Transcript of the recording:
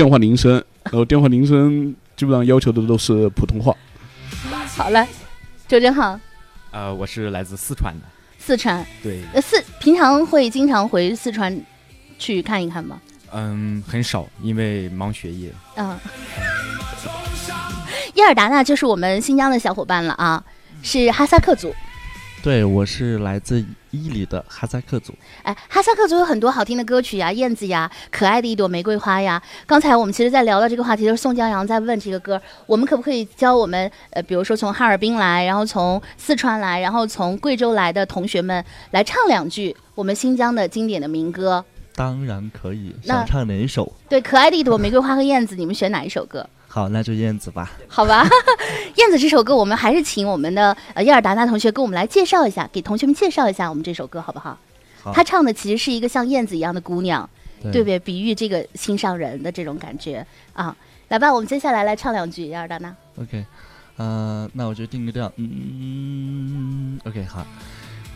电话铃声，然后电话铃声基本上要求的都是普通话。 好嘞，周真好。 我是来自四川的。 四川， 对， 平常会经常回四川去看一看吗？ 很少，因为忙学业。 叶尔达纳就是我们新疆的小伙伴了啊，是哈萨克族。 对，我是来自伊犁的哈萨克族。 哎，哈萨克族有很多好听的歌曲呀，燕子呀，可爱的一朵玫瑰花呀。刚才我们其实在聊到这个话题，就是宋江阳在问这个歌，我们可不可以教我们比如说从哈尔滨来，然后从四川来，然后从贵州来的同学们来唱两句我们新疆的经典的民歌？ 当然可以，想唱哪一首？ 对，可爱的一朵玫瑰花和燕子，你们选哪一首歌？ 好，那就燕子吧。 好吧，燕子这首歌我们还是请我们的叶尔达纳同学给我们来介绍一下，给同学们介绍一下我们这首歌好不好？ 好， 他唱的其实是一个像燕子一样的姑娘，对不对？比喻这个心上人的这种感觉啊。来吧，我们接下来唱两句，叶尔达纳。 OK，那我就定个调，OK， 好。